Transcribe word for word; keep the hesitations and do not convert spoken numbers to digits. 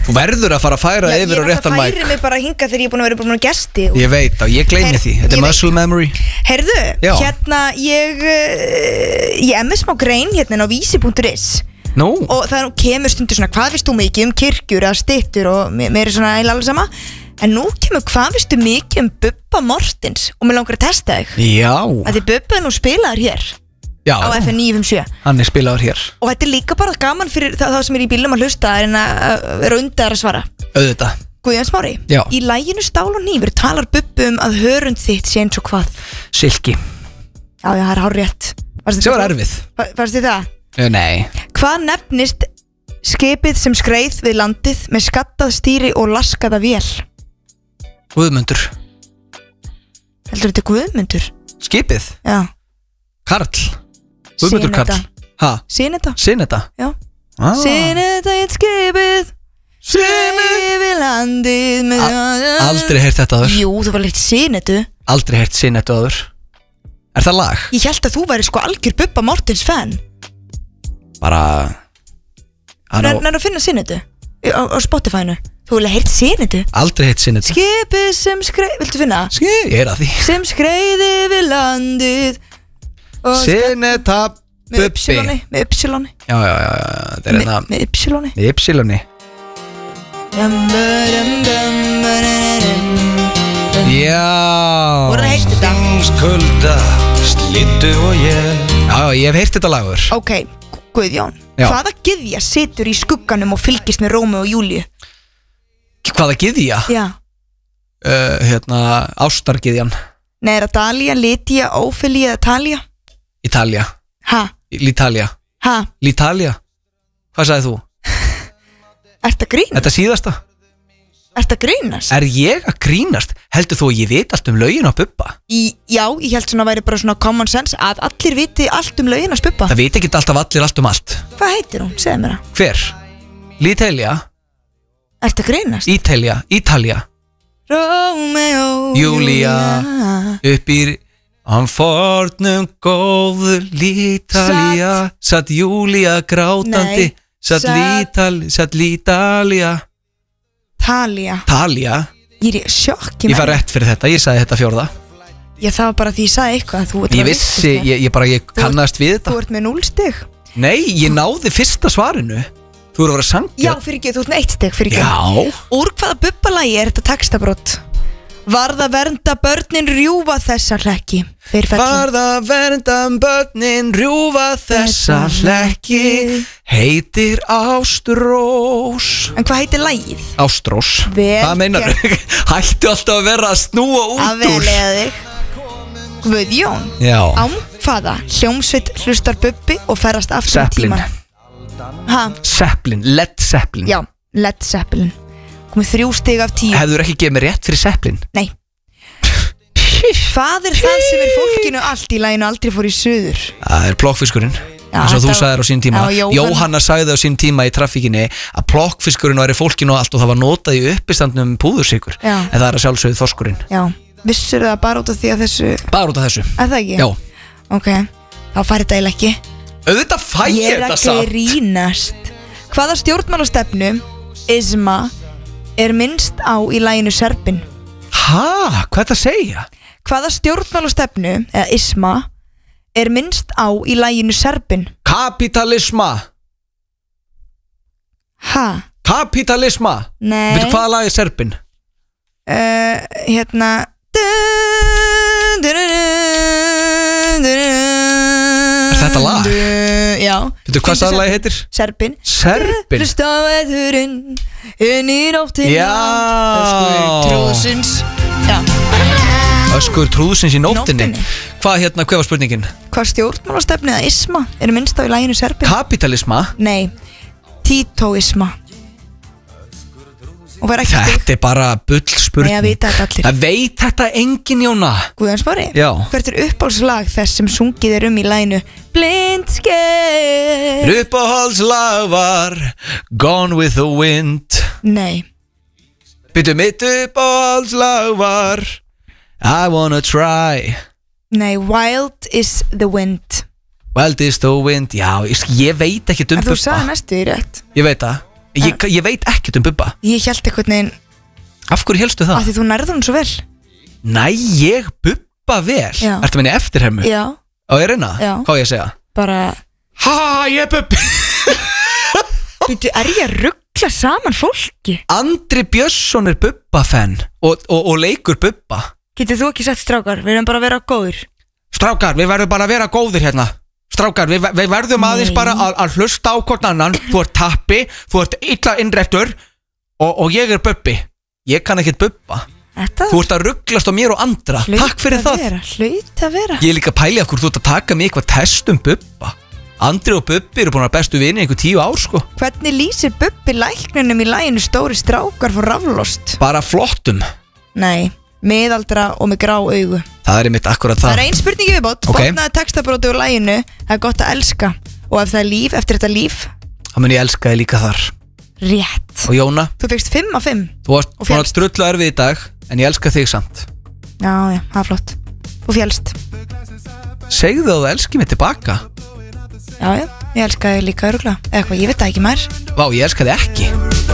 Þú verður að fara að færa Já, yfir og réttan Ég mæk færi mig bara hinga þegar ég er búin að vera búin að gesti og... Ég veit og ég gleymi Her- því Þetta ég er veit- muscle memory Heyrðu, Já. hérna ég uh, Ég er með smá grein hérna á vísi punktur is Nú, og það kemur stundur svona hvað veist þú mikið um kirkjur eða styttur og mér mér er svona eiginlega alveg sama en nú kemur hvað veistu mikið um Bubba Mortens og mér langar að testa þig já að því Bubba er nú spilaður hér Já, á F M níu fimm sjö hann er spilaður hér og þetta er líka bara gaman fyrir það, það sem er í bílum að hlusta en að vera undar að svara Auðvitað Guðjón Smári, Já. í læginu Stál og hnífur talar Bubba um að hörund þitt sé eins og hvað Silki Já, já, það er hár rétt Sem var erfið Fannst þið það? Eh, Nei Hvað nefnist skipið sem skreið við landið með skattað stýri og laskaða vél? Guðmundur Heldur þetta er Guðmundur? Skipið Já, Karl Guðmundur Sinetta. Karl Ha? Sinetta Sinetta Já ah. Sinetta í eitt skipið Skreið við landið með A- Aldrei heyrt þetta áður Jú, þú var leitt Sinettu Aldrei heyrt Sinetta áður Er það lag? Ég held að þú væri sko algjör Bubba Mortens fan Bara Hann á Nær að finna Sinettu á, á Spotify-nu Þú vilja heyrt Sinettu Aldrei heyrt Sinetta Skipið sem skreið Viltu finna það? Ski, ég er að því Sem skreiði við landið og Sinetta með Bubbi ypsiloni Með ypsiloni Já, já, já, já Þetta er Með, hérna með ypsiloni Með ypsiloni Já Voru að heyrt þetta? Skulda, slittu og ég Já, já, ég hef heyrt þetta lagur Ok, Guðjón Já. Hvaða gyðja situr í skugganum og fylgist með Rómu og Júlíu? Hvaða gyðja? Já Uh, hérna, ástargyðjan Nei, er það Dalía, Lydia, Ófelía eða Talía? Ítalía Ha? L'Italia Ha? L'Italia Hvað sagði þú? Ertu að grínast? Þetta síðasta Ertu að grínast? Er ég að grínast? Heldur þú að ég veit allt um lögin á Bubba? Í, já, ég held svona að væri bara svona common sense að allir viti allt um lögin að Bubba. Það veit ekki alltaf allir allt um allt Hvað heitir hún? Segðu mér það. Hver? L'Italia Ertu að grínast? Ítalía Ítalía Rómeó Júlía upp í hann fornum góður L'Italia satt Júlía grátandi Nei, satt satt- L'Italia satt L'Italia Talía. Talía Ég er í sjokki Ég fær rétt fyrir þetta, ég sagði þetta fjórða Ég það var bara því ég sagði eitthvað þú, Ég vissi, ég, ég bara, ég kannast við Þú þetta ert með núll stig. Nei, ég náði fyrsta svarinu Þú eru að vera Já, sangja fyrir ekki, þú ert með eitt stig fyrir ekki. Já. Úr hvaða Bubba-lagi er þetta textabrót? Varða vernda börnin rjúfa þessa hlekki. Þeir fellum. Varða verndan börnin rjúfa þessa hlekki heitir Ástrós En hvað heitir lagið? Ástrós Vel Hvað meinar þau? Hættu alltaf að vera að snúa út Að úr velja þig. Guðjón. Já Án hvaða hljómsveit hlustar Bubbi og ferðast aftur í Zeppelin. tíman? Ha? Zeppelin, Led Zeppelin Já, Led Zeppelin. Komið þrjú stig af tíu. Hefur ekki gefið mér rétt fyrir Zeppelin? Nei. Hvað er það sem er fólkinu allt í laginu aldrei fór í suður? Það er plokkfiskurinn Já, eins og þú þetta- sagðir á sín tíma Já, Jóhanna- Jóhanna sagði á sín tíma í traffíkinni að plokkfiskurinn væri fólkinu og allt og það var notað í uppistandnum púðursykur Já. en það er að sjálfsögðu þorskurinn Já, vissur það bara út af því að þessu Bara út af þessu Er það ekki? Já, Ok, þá fær þetta eiginlega ekki. auðvitað fæ Ég ég er þetta að samt grínast. Hvaða stjórnmálastefnu Isma er minnst á í laginu Serbin? Hæ, hvað er þetta að segja? Hvaða stjórnmálastefnu eða Isma er minnst á í laginu Serbin? Kapitalisma Ha? Kapitalisma Nei. Veitu hvaða lag er Serbin? Uh, hérna Er þetta lag? Já. Veitu hvað það lagi heitir? Serbin. Serbin Hlusta á veðurinn inn í nóttina. Já. Öskur trúðsins. Já. Öskur trúðsins í nóttinni Nóttinni. Hvað hérna, hvað var spurningin? Hvað stjórnmálastefnu eða Isma er minnst á í laginu Serbin? Kapitalisma Nei, Títóisma. Og verð ekki stig. Þetta er bara bull spurning Nei, að vita þetta allir. Það veit þetta engin, Jóna Guðjón Smári, Já. hvert er uppáhaldslag þess sem sungið er um í laginu Blindsker? Uppáhaldslag var Gone with the Wind Nei. Byttu mitt uppáhaldslag var I wanna try Nei, Wild is the Wind. Wild is the Wind Já, ég, ég veit ekki um En þú Bubba sagði næstu í rétt. Ég veit það ég, ég veit ekkert um Bubba. Ég held einhvern veginn Af hverju helstu að það? því þú nærður hún svo vel. Næ, ég Bubba vel. Já. Ertu að minni eftirhermu? Já, Á ég að reyna? Já. Hvað á ég að segja? bara Ha, ég er Bubbi. Býtu, er ég að ruggla saman fólki? Andri Björnsson er Bubba-fan og, og, og leikur Bubba. Getur þú ekki sagt strákar, við erum bara að vera góður. Strákar, við verðum bara að vera góðir hérna. Strákar, við, við verðum Nei. aðeins bara að, að hlusta á hvort annan. Þú ert tappi, þú ert illa innrættur og, og ég er Bubbi. Ég kann ekkert Bubba. Þetta Þú ert að rugglast á mér og andra. hlaut Takk fyrir að það. vera, Hlaut að vera. Ég er líka að pæli af hverju þú ert að taka mig eitthvað test um Bubba. Andri og Bubbi eru búin að vera bestu vinni í einhver tíu ár sko. Hvernig lýsir Bubbi læknunum í læginu Stóri strákar fór raflost? Bara flottum. Nei, miðaldra og með grá augu. Það er einmitt akkurat Það það. er ein spurning í viðbót, Ok. botnaði textabróti úr læginu. Það er gott að elska. Og ef það er líf eftir þetta líf, Það mun ég elska þig líka þar. rétt. Og Jóna, Þú fegst fimm af fimm. þú varst Og búin að féllst. strullu erfið í dag, en ég elska þig samt. Já, já, það er flott. Þú fjælst. Segðu að þú elski mig tilbaka. Já, já, ég elska þig líka öruglega. Eða hvað, ég veit það ekki mær. Vá, ég elska þig ekki.